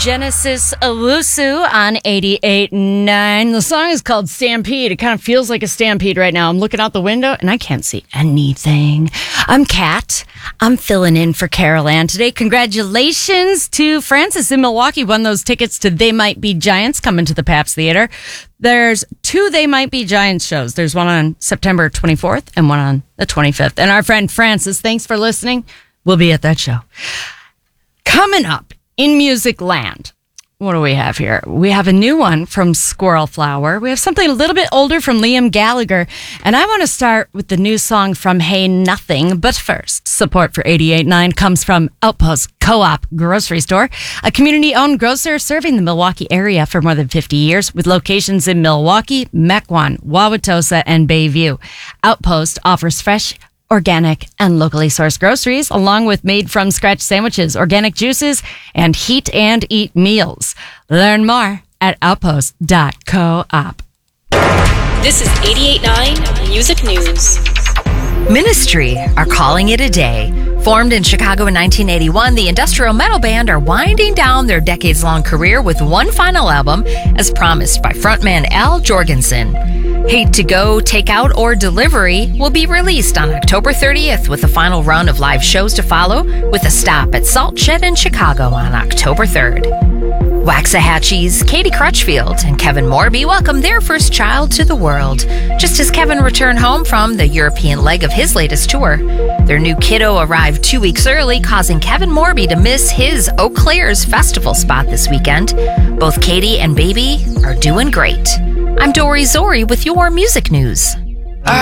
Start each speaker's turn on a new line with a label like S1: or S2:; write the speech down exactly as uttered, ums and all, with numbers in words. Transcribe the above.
S1: Genesis Owusu on eighty-eight point nine. The song is called Stampede. It kind of feels like a stampede right now. I'm looking out the window and I can't see anything. I'm Kat. I'm filling in for Carol Ann today. Congratulations to Francis in Milwaukee. Won those tickets to They Might Be Giants coming to the Pabst Theater. There's two They Might Be Giants shows. There's one on September twenty-fourth and one on the twenty-fifth. And our friend Francis, thanks for listening. We'll be at that show. Coming up in Music Land, what do we have here? We have a new one from Squirrel Flower. We have something a little bit older from Liam Gallagher. And I want to start with the new song from Hey Nothing. But first, support for eighty-eight point nine comes from Outpost Co-op Grocery Store, a community-owned grocer serving the Milwaukee area for more than fifty years with locations in Milwaukee, Mequon, Wauwatosa, and Bayview. Outpost offers fresh, organic, and locally sourced groceries, along with made-from-scratch sandwiches, organic juices, and heat-and-eat meals. Learn more at outpost dot coop.
S2: This is eighty-eight point nine Music News.
S3: Ministry are calling it a day. Formed in Chicago in nineteen eighty-one, the industrial metal band are winding down their decades-long career with one final album, as promised by frontman Al Jorgensen. Hate to Go, Takeout, or Delivery will be released on October thirtieth with a final run of live shows to follow, with a stop at Salt Shed in Chicago on October third. Waxahachie's Katie Crutchfield and Kevin Morby welcomed their first child to the world, just as Kevin returned home from the European leg of his latest tour. Their new kiddo arrived two weeks early, causing Kevin Morby to miss his Eau Claire's festival spot this weekend. Both Katie and baby are doing great. I'm Dory Zori with your music news.